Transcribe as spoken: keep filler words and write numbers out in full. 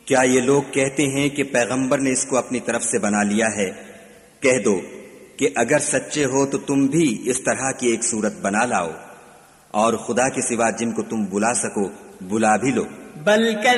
क्या ये लोग कहते हैं कि पैगंबर ने इसको अपनी तरफ से बना लिया है? कह दो कि अगर सच्चे हो तो तुम भी इस तरह की एक सूरत बना लाओ और खुदा के सिवा जिनको तुम बुला सको बुला भी लो। बल